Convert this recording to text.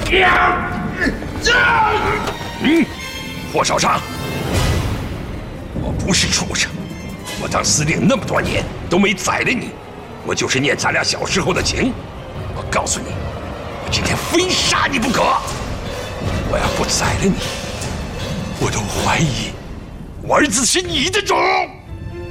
霍少商，我不是畜生，我当司令那么多年都没宰了你，我就是念咱俩小时候的情。我告诉你，我今天非杀你不可。我要不宰了你，我都怀疑我儿子是你的种。